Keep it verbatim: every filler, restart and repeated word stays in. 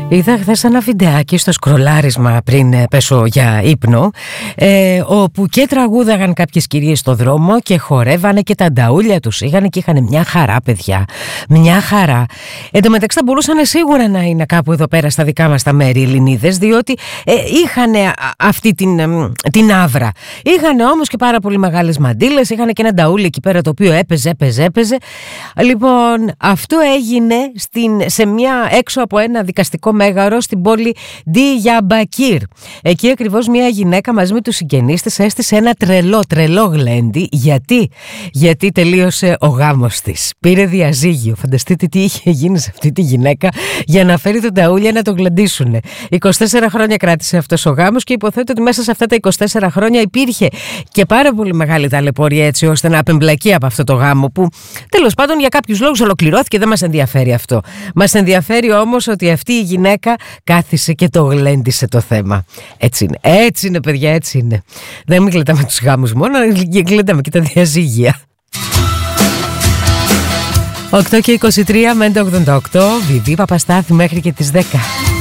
Είδα χθες ένα βιντεάκι στο σκρολάρισμα πριν πέσω για ύπνο, ε, όπου και τραγούδαγαν κάποιες κυρίες στο δρόμο και χορεύανε και τα νταούλια τους είχαν και είχαν μια χαρά, παιδιά. Μια χαρά. Εν τω μεταξύ θα μπορούσαν σίγουρα να είναι κάπου εδώ πέρα στα δικά μας τα μέρη Ελληνίδες, διότι ε, είχαν αυτή την, την άβρα. Είχαν όμως και πάρα πολύ μεγάλες μαντήλες, είχαν και ένα νταούλι εκεί πέρα το οποίο έπαιζε, έπαιζε, έπαιζε. Λοιπόν, αυτό έγινε στην, σε μια, έξω από ένα δικαστικό μέγαρο στην πόλη Ντιγιαμπακύρ. Εκεί ακριβώς μια γυναίκα μαζί με τους συγγενείς της έστησε ένα τρελό, τρελό γλέντι. Γιατί? Γιατί τελείωσε ο γάμος της. Πήρε διαζύγιο. Φανταστείτε τι είχε γίνει σε αυτή τη γυναίκα για να φέρει τον ταούλια να τον γλεντήσουνε. είκοσι τέσσερα χρόνια κράτησε αυτός ο γάμος και υποθέτω ότι μέσα σε αυτά τα είκοσι τέσσερα χρόνια υπήρχε και πάρα πολύ μεγάλη ταλαιπωρία έτσι ώστε να απεμπλακεί από αυτό το γάμο που τέλος πάντων για κάποιους λόγους ολοκληρώθηκε. Δεν μας ενδιαφέρει αυτό. Μας ενδιαφέρει όμως ότι αυτή η γυναίκα κάθισε και το γλέντισε το θέμα. Έτσι είναι. Έτσι είναι, παιδιά, έτσι είναι. Δεν μην γλεντάμε τους γάμους μόνο, γλεντάμε και τα διαζύγια. οκτώ και είκοσι τρία με ογδόντα οκτώ, Βιβί Παπαστάθη μέχρι και τις δέκα.